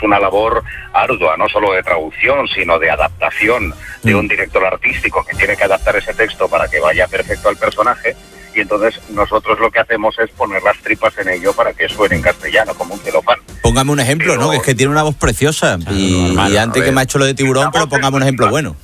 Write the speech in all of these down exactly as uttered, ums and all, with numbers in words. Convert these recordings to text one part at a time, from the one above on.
una labor ardua, no solo de traducción, sino de adaptación de un director artístico que tiene que adaptar ese texto para que vaya perfecto al personaje. Y entonces nosotros lo que hacemos es poner las tripas en ello para que suene en castellano, como un celofán. Póngame un ejemplo, pero, ¿no? Que es que tiene una voz preciosa. Claro, y, normal, y antes que me ha hecho lo de Tiburón, pero póngame un ejemplo bueno.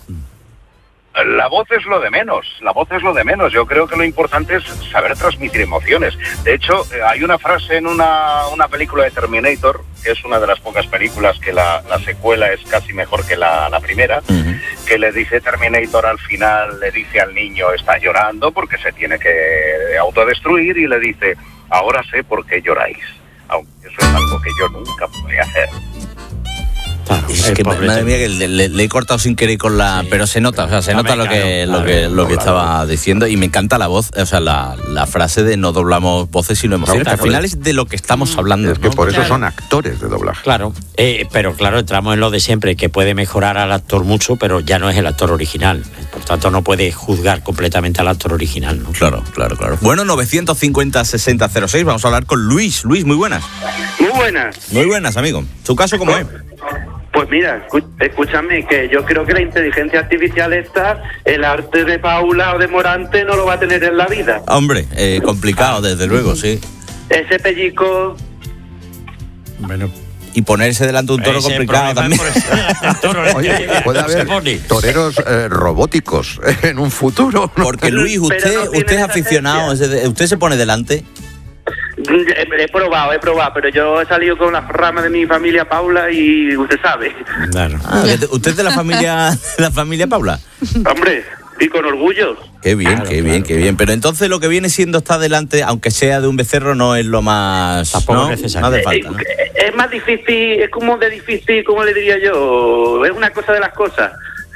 La voz es lo de menos, la voz es lo de menos. Yo creo que lo importante es saber transmitir emociones. De hecho, hay una frase en una, una película de Terminator, que es una de las pocas películas que la, la secuela es casi mejor que la, la primera, uh-huh. que le dice Terminator al final, le dice al niño, está llorando porque se tiene que autodestruir, y le dice, ahora sé por qué lloráis, aunque eso es algo que yo nunca podría hacer. Claro, es que madre mía, que le, le, le he cortado sin querer con la, sí, pero se nota, o sea, se nota lo que, lo que, lo que estaba diciendo, y me encanta la voz, o sea, la, la frase de no doblamos voces sino emociones, no, claro, al final es de lo que estamos hablando. Es que ¿no? por eso claro. son actores de doblaje. Claro, eh, pero claro, entramos en lo de siempre, que puede mejorar al actor mucho, pero ya no es el actor original, por tanto no puede juzgar completamente al actor original, ¿no? Claro, claro, claro. Bueno, novecientos cincuenta sesenta cero seis, vamos a hablar con Luis. Luis, muy buenas. Muy buenas. Muy buenas, amigo. ¿Su caso cómo es? Pues mira, escúchame, que yo creo que la inteligencia artificial esta, el arte de Paula o de Morante no lo va a tener en la vida. Hombre, eh, complicado, desde luego, sí. Ese pellizco... Bueno... Y ponerse delante de un toro complicado también. Toro, oye, puede haber toreros eh, robóticos en un futuro, ¿no? Porque Luis, usted, no usted es aficionado, ¿usted se pone delante? He probado, he probado, pero yo he salido con las ramas de mi familia Paula y usted sabe. Claro. Ah, ¿usted es de la familia, de la familia Paula? Hombre, y con orgullo. Qué bien, claro, qué bien, claro, qué bien. Pero entonces lo que viene siendo estar delante, aunque sea de un becerro, no es lo más... Tampoco ¿no? necesario. No hace falta, ¿no? Es más difícil, es como de difícil, como le diría yo, es una cosa de las cosas.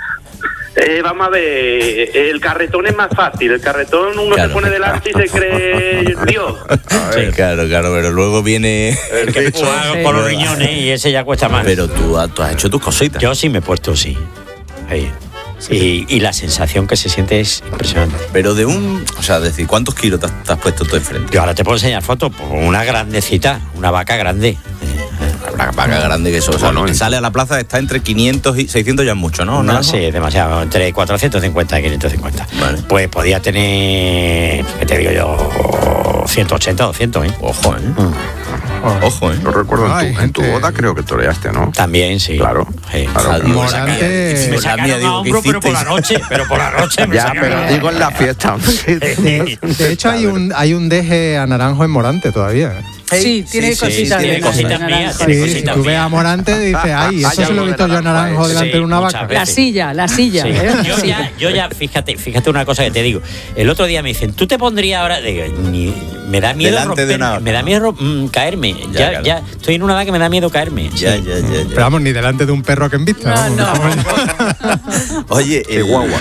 Eh, vamos a ver, el carretón es más fácil, el carretón uno claro, se pone delante y se cree Dios. Sí, claro, claro, pero luego viene... El que sí. Por los riñones y ese ya cuesta más. Pero tú, tú has hecho tus cositas. Yo sí me he puesto, sí. Ahí. Sí. Y, y la sensación que se siente es impresionante. Pero de un... O sea, decir, ¿cuántos kilos te has, te has puesto tú enfrente? Yo ahora te puedo enseñar fotos, pues una grandecita, una vaca grande. Una vaca grande que eso, o sea, bueno, lo que sale a la plaza está entre quinientos y seiscientos, ya es mucho, ¿no? No, no sé, demasiado, entre cuatrocientos cincuenta y quinientos cincuenta. Vale. Pues podía tener, ¿qué te digo yo? ciento ochenta, doscientos, ¿eh? Ojo, ¿eh? Mm. Ojo, ¿eh? Lo recuerdo en, tu, en tu boda, creo que toreaste, ¿no? También, sí. Claro. Sí. claro Adiós, Morante... Me sacaron a hombro, pero por la noche, pero por la noche me ya, sacaron. pero digo en la fiesta. De, de hecho, hay un, hay un deje a naranjo en Morante todavía. Sí, tiene sí, cositas. sí, tiene cositas mías. Sí, si tú ves a Morante, dices, ay, eso se lo he visto yo a Naranjo delante sí, de una vaca. La silla, la silla. Sí. ¿eh? Yo, ya, yo ya, fíjate, fíjate una cosa que te digo. El otro día me dicen, ¿tú te pondrías ahora? Digo, ni, me da miedo romper, de una... me da miedo mm, caerme. Ya, ya, claro. ya estoy en una edad que me da miedo caerme. Ya, ya, ya, ya. Pero vamos, ni delante de un perro que en vista. No, vamos, no. Oye, el guagua.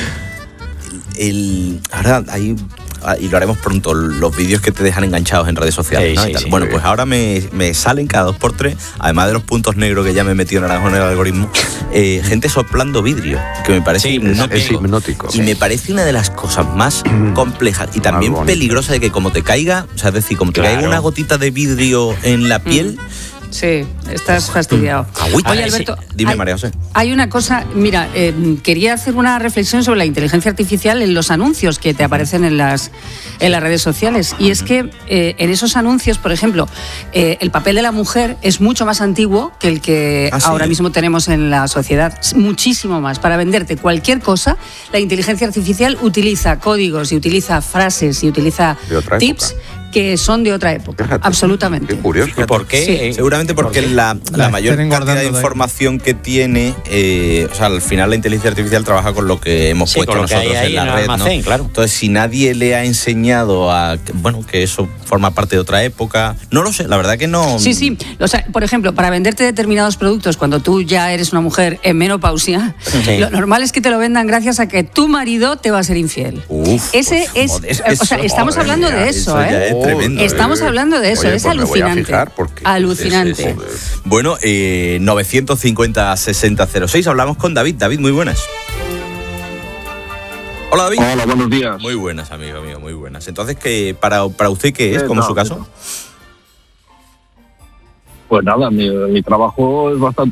El, el, ahora hay... y lo haremos pronto, los vídeos que te dejan enganchados en redes sociales, sí, ¿no? sí, Y tal. sí, bueno, sí. pues ahora me, me salen cada dos por tres, además de los puntos negros que ya me he metido Naranjo en el algoritmo, eh, gente soplando vidrio, que me parece Sí, hipnótico. Es hipnótico. Y me parece una de las cosas más complejas y también peligrosas de que como te caiga, o sea, es decir, como te Claro. caiga una gotita de vidrio en la piel... Sí, estás fastidiado. Agüita. Oye, Alberto, Dime, hay, María José. Hay una cosa, mira, eh, quería hacer una reflexión sobre la inteligencia artificial en los anuncios que te aparecen en las, en las redes sociales. Y es que eh, en esos anuncios, por ejemplo, eh, el papel de la mujer es mucho más antiguo que el que ¿Ah, sí? ahora mismo tenemos en la sociedad. Muchísimo más. Para venderte cualquier cosa, la inteligencia artificial utiliza códigos y utiliza frases y utiliza tips que son de otra época. Fíjate, absolutamente. Qué curioso. ¿Y por qué? Sí. Eh, Seguramente porque ¿por qué? la, la La mayor estén cantidad de engordando de ahí. información que tiene, eh, o sea, al final la inteligencia artificial trabaja con lo que hemos Sí, puesto con lo que nosotros hay ahí en la en el red, almacén, ¿no? claro. Entonces, si nadie le ha enseñado a, bueno, que eso forma parte de otra época, no lo sé, la verdad que no. Sí, sí. O sea, por ejemplo, para venderte determinados productos cuando tú ya eres una mujer en menopausia, Sí. lo normal es que te lo vendan gracias a que tu marido te va a ser infiel. Uf, Ese pues, es, joder, o sea, eso, estamos madre hablando mía, de eso, eso ya ¿eh? es tremendo. Estamos hablando de eso, Oye, es pues me voy a alucinante. fijar porque- Alucinante. Sí, sí, sí. Bueno, eh, novecientos cincuenta sesenta cero seis, hablamos con David. David, muy buenas. Hola, David. Hola, buenos días. Muy buenas, amigo mío, muy buenas. Entonces, ¿qué, para, para usted qué es, Eh, como no, su caso? Pues nada, mi, mi trabajo es bastante